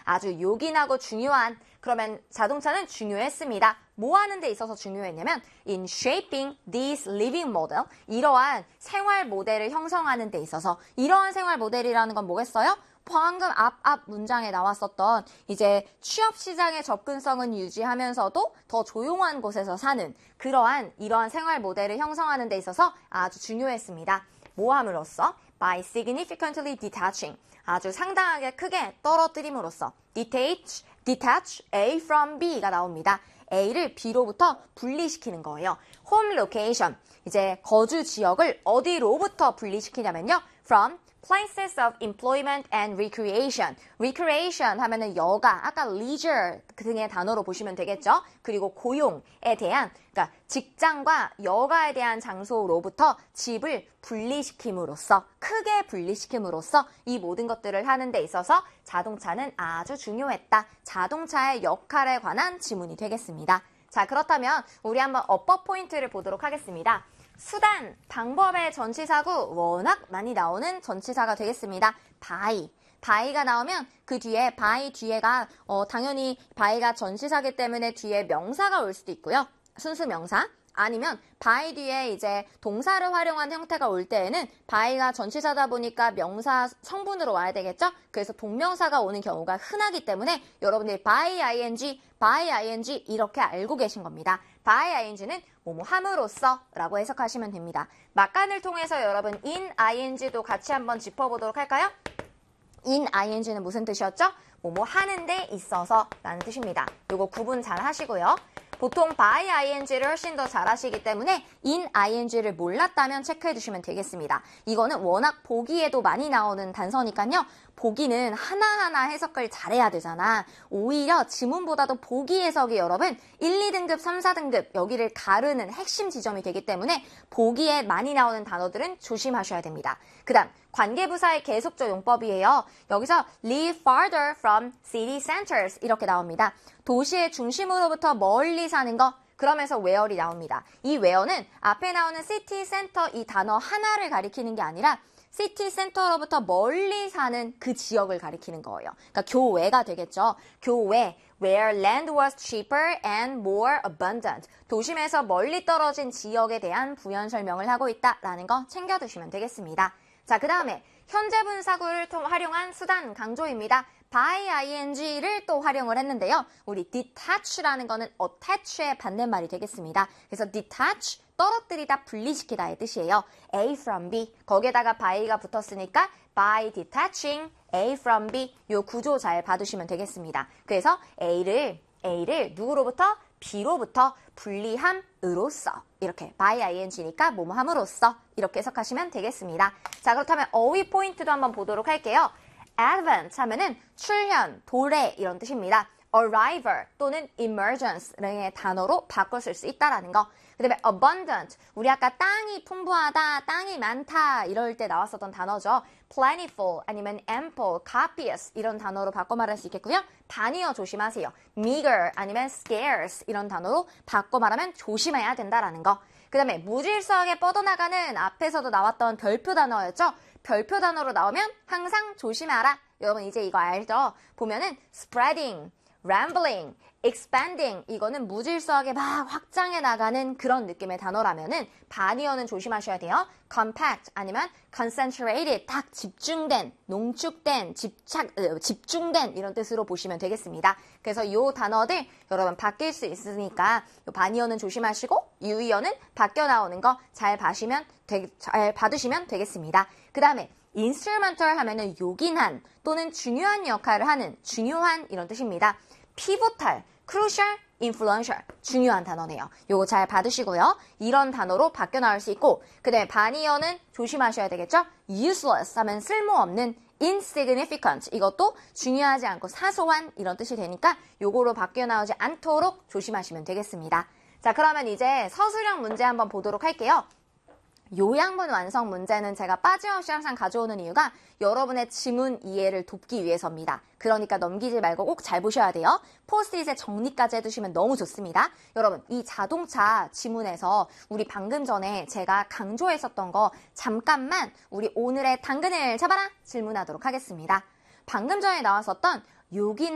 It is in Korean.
아주 요긴하고 중요한, 그러면 자동차는 중요했습니다. 뭐 하는 데 있어서 중요했냐면 in shaping this living model, 이러한 생활 모델을 형성하는 데 있어서. 이러한 생활 모델이라는 건 뭐겠어요? 방금 앞 문장에 나왔었던 이제 취업 시장의 접근성은 유지하면서도 더 조용한 곳에서 사는 이러한 생활 모델을 형성하는 데 있어서 아주 중요했습니다. 뭐 함으로써? By significantly detaching, 아주 상당하게 크게 떨어뜨림으로써. detach A from B가 나옵니다. A를 B로부터 분리시키는 거예요. home location, 이제 거주 지역을 어디로부터 분리시키냐면요. from places of employment and recreation. recreation 하면은 여가, 아까 leisure 등의 단어로 보시면 되겠죠. 그리고 고용에 대한, 그러니까 직장과 여가에 대한 장소로부터 집을 분리시킴으로써, 크게 분리시킴으로써 이 모든 것들을 하는 데 있어서 자동차는 아주 중요했다. 자동차의 역할에 관한 지문이 되겠습니다. 자, 그렇다면 우리 한번 어법 포인트를 보도록 하겠습니다. 수단, 방법의 전치사구 워낙 많이 나오는 전치사가 되겠습니다. by가 나오면 그 뒤에 by 뒤에가 당연히 by가 전치사기 때문에 뒤에 명사가 올 수도 있고요. 순수 명사. 아니면 by 뒤에 이제 동사를 활용한 형태가 올 때에는 by가 전치사다 보니까 명사 성분으로 와야 되겠죠? 그래서 동명사가 오는 경우가 흔하기 때문에 여러분들이 by ing 이렇게 알고 계신 겁니다. by ing는 뭐뭐 함으로써 라고 해석하시면 됩니다. 막간을 통해서 여러분 in ing도 같이 한번 짚어보도록 할까요? in ing는 무슨 뜻이었죠? 뭐뭐 하는 데 있어서 라는 뜻입니다. 요거 구분 잘 하시고요. 보통 by ing를 훨씬 더 잘 하시기 때문에 in ing를 몰랐다면 체크해 두시면 되겠습니다. 이거는 워낙 보기에도 많이 나오는 단서니까요. 보기는 하나하나 해석을 잘해야 되잖아. 오히려 지문보다도 보기 해석이 여러분 1, 2등급, 3, 4등급 여기를 가르는 핵심 지점이 되기 때문에 보기에 많이 나오는 단어들은 조심하셔야 됩니다. 그 다음 관계부사의 계속적 용법이에요. 여기서 live farther from city centers 이렇게 나옵니다. 도시의 중심으로부터 멀리 사는 거. 그러면서 where이 나옵니다. 이 where는 앞에 나오는 city center 이 단어 하나를 가리키는 게 아니라 시티 센터로부터 멀리 사는 그 지역을 가리키는 거예요. 그러니까 교외가 되겠죠. 교외, where land was cheaper and more abundant. 도심에서 멀리 떨어진 지역에 대한 부연 설명을 하고 있다라는 거 챙겨두시면 되겠습니다. 자, 그 다음에 현재 분사구를 활용한 수단 강조입니다. by ing를 또 활용을 했는데요. 우리 detach라는 거는 attach의 반대말이 되겠습니다. 그래서 detach, 떨어뜨리다, 분리시키다의 뜻이에요. A from B, 거기에다가 by가 붙었으니까 by detaching A from B, 요 구조 잘 봐두시면 되겠습니다. 그래서 A를 누구로부터? B로부터 분리함으로써, 이렇게 by ing니까 뭐뭐함으로써 이렇게 해석하시면 되겠습니다. 자, 그렇다면 어휘 포인트도 한번 보도록 할게요. advent 하면은 출현, 도래 이런 뜻입니다. arrival 또는 emergence의 단어로 바꿔 쓸 수 있다라는 거. 그 다음에 abundant, 우리 아까 땅이 풍부하다, 땅이 많다 이럴 때 나왔었던 단어죠. plentiful 아니면 ample, copious 이런 단어로 바꿔 말할 수 있겠고요. 단이어 조심하세요. meager 아니면 scarce 이런 단어로 바꿔 말하면 조심해야 된다라는 거. 그 다음에 무질서하게 뻗어나가는 앞에서도 나왔던 별표 단어였죠. 별표 단어로 나오면 항상 조심하라. 여러분 이제 이거 알죠? 보면은 spreading, rambling, expanding 이거는 무질서하게 막 확장해 나가는 그런 느낌의 단어라면은 반이어는 조심하셔야 돼요. compact 아니면 concentrated 딱 집중된, 농축된, 집중된 이런 뜻으로 보시면 되겠습니다. 그래서 이 단어들 여러분 바뀔 수 있으니까 반이어는 조심하시고 유의어는 바뀌어 나오는 거 잘 봐두시면 되겠습니다. 그 다음에 instrumental 하면은 요긴한 또는 중요한 역할을 하는 중요한 이런 뜻입니다. pivotal, crucial, influential 중요한 단어네요. 요거 잘 받으시고요. 이런 단어로 바뀌어 나올 수 있고 그 다음에 반이어는 조심하셔야 되겠죠. useless 하면 쓸모없는 insignificant 이것도 중요하지 않고 사소한 이런 뜻이 되니까 요거로 바뀌어 나오지 않도록 조심하시면 되겠습니다. 자, 그러면 이제 서술형 문제 한번 보도록 할게요. 요양문 완성 문제는 제가 빠짐없이 항상 가져오는 이유가 여러분의 지문 이해를 돕기 위해서입니다. 그러니까 넘기지 말고 꼭 잘 보셔야 돼요. 포스트잇에 정리까지 해두시면 너무 좋습니다. 여러분, 이 자동차 지문에서 우리 방금 전에 제가 강조했었던 거 잠깐만 우리 오늘의 당근을 잡아라 질문하도록 하겠습니다. 방금 전에 나왔었던 요긴